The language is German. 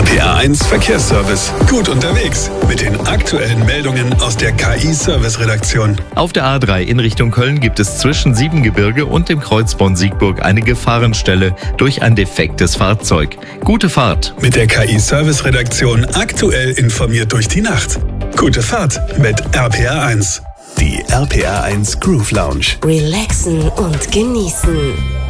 RPA1 Verkehrsservice. Gut unterwegs mit den aktuellen Meldungen aus der KI-Service-Redaktion. Auf der A3 in Richtung Köln gibt es zwischen Siebengebirge und dem Kreuz Bonn-Siegburg eine Gefahrenstelle durch ein defektes Fahrzeug. Gute Fahrt. Mit der KI-Service-Redaktion aktuell informiert durch die Nacht. Gute Fahrt mit RPA1. Die RPA1 Groove Lounge. Relaxen und genießen.